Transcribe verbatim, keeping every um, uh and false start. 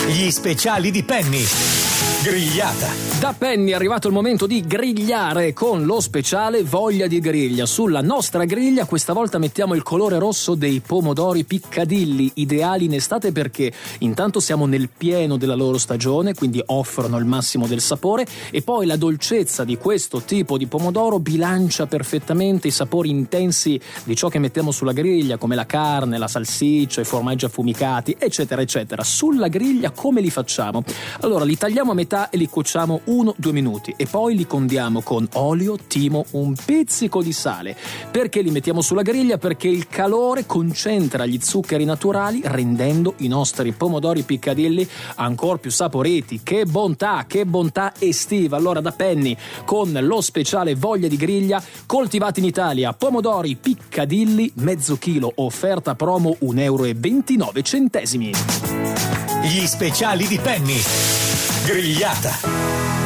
Gli speciali di Penny. Grigliata. Da Penny è arrivato il momento di grigliare con lo speciale Voglia di griglia. Sulla nostra griglia questa volta mettiamo il colore rosso dei pomodori piccadilli, ideali in estate perché intanto siamo nel pieno della loro stagione, quindi offrono il massimo del sapore, e poi la dolcezza di questo tipo di pomodoro bilancia perfettamente i sapori intensi di ciò che mettiamo sulla griglia, come la carne, la salsiccia, i formaggi affumicati, eccetera eccetera. Sulla griglia come li facciamo? Allora, li tagliamo a metà e li cuociamo uno due minuti e poi li condiamo con olio, timo, un pizzico di sale. Perché li mettiamo sulla griglia? Perché il calore concentra gli zuccheri naturali, rendendo i nostri pomodori piccadilli ancora più saporiti. Che bontà, che bontà estiva. Allora, da Penny, con lo speciale Voglia di griglia, coltivati in Italia, pomodori piccadilli, mezzo chilo, offerta promo un euro e ventinove centesimi. Gli speciali di Penny. Grigliata.